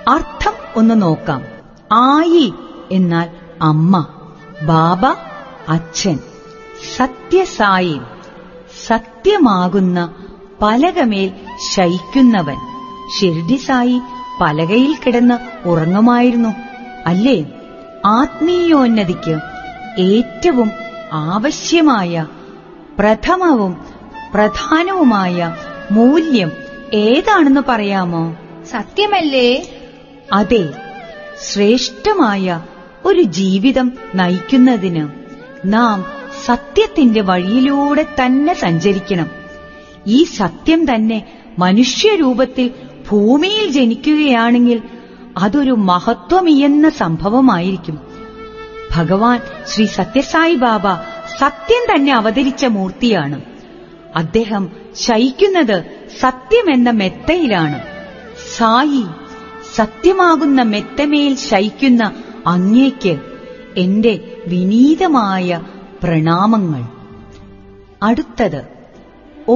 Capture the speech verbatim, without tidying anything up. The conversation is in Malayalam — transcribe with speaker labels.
Speaker 1: അർത്ഥം ഒന്ന് നോക്കാം. ആയി എന്നാൽ അമ്മ, ബാബ അച്ഛൻ, സത്യസായി സത്യമാകുന്ന പലകമേൽ ശയിക്കുന്നവൻ. ഷിർഡി സായി പലകയിൽ കിടന്ന് ഉറങ്ങുമായിരുന്നു അല്ലേ? ആത്മീയോന്നതിക്ക് ഏറ്റവും ആവശ്യമായ പ്രഥമവും പ്രധാനവുമായ മൂല്യം ഏതാണെന്ന് പറയാമോ?
Speaker 2: സത്യമല്ലേ?
Speaker 1: അതെ. ശ്രേഷ്ഠമായ ഒരു ജീവിതം നയിക്കുന്നതിന് നാം സത്യത്തിന്റെ വഴിയിലൂടെ തന്നെ സഞ്ചരിക്കണം. ഈ സത്യം തന്നെ മനുഷ്യരൂപത്തിൽ ഭൂമിയിൽ ജനിക്കുകയാണെങ്കിൽ അതൊരു മഹത്വമിയെന്ന സംഭവമായിരിക്കും. ഭഗവാൻ ശ്രീ സത്യസായി ബാബ സത്യം തന്നെ അവതരിച്ച മൂർത്തിയാണ്. അദ്ദേഹം ശയിക്കുന്നത് സത്യമെന്ന മെത്തയിലാണ്. സായി, സത്യമാകുന്ന മെത്തമേൽ ശയിക്കുന്ന അങ്ങേക്ക് എന്റെ വിനീതമായ പ്രണാമങ്ങൾ. അടുത്തത്